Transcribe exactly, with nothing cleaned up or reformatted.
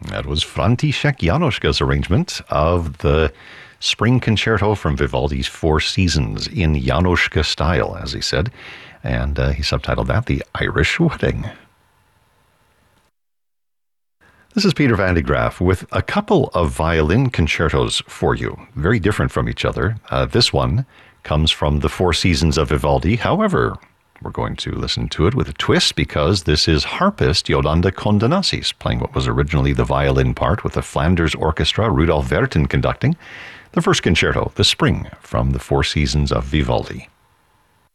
That was František Janoška's arrangement of the Spring Concerto from Vivaldi's Four Seasons in Janoška style, as he said. And uh, he subtitled that The Irish Wedding. This is Peter van de Graaf with a couple of violin concertos for you, very different from each other. Uh, this one comes from the Four Seasons of Vivaldi. However, we're going to listen to it with a twist because this is harpist Jolanda Kondanassis playing what was originally the violin part with the Flanders Orchestra, Rudolf Vertin conducting the first concerto, The Spring, from the Four Seasons of Vivaldi.